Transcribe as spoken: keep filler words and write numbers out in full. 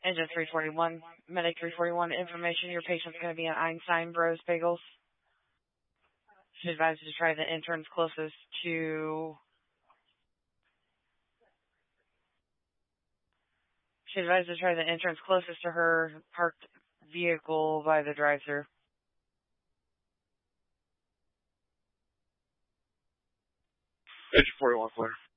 Engine three forty-one, Medic three forty-one, information, your patient's going to be an Einstein Bros Bagels. She advised you to try the entrance closest to... She advised you to try the entrance closest to her parked vehicle by the drive-thru. Engine forty-one, clear.